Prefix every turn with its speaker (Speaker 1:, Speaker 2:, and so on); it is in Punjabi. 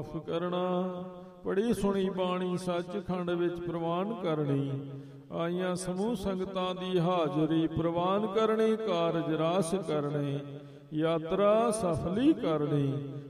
Speaker 1: ਮਾਫ ਕਰਨਾ। ਪੜੀ ਸੁਣੀ ਬਾਣੀ ਸੱਚਖੰਡ ਵਿੱਚ ਪ੍ਰਵਾਨ ਕਰਨੀ। ਆਈਆਂ ਸਮੂਹ ਸੰਗਤਾਂ ਦੀ ਹਾਜ਼ਰੀ ਪ੍ਰਵਾਨ ਕਰਨੀ। ਕਾਰਜ ਰਾਸ ਕਰਨੇ। ਯਾਤਰਾ ਸਫਲੀ ਕਰਨੀ।